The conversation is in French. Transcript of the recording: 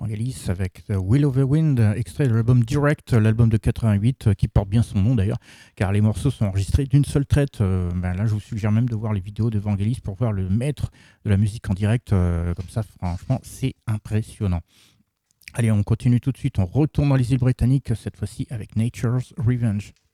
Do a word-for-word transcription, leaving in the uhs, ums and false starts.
Vangelis avec The Will of the Wind, extrait de l'album Direct, l'album de quatre-vingt-huit, euh, qui porte bien son nom d'ailleurs, car les morceaux sont enregistrés d'une seule traite. Euh, ben là, je vous suggère même de voir les vidéos de Vangelis pour voir le maître de la musique en direct. Euh, comme ça, franchement, c'est impressionnant. Allez, on continue tout de suite, on retourne dans les îles britanniques, cette fois-ci avec Nature's Revenge.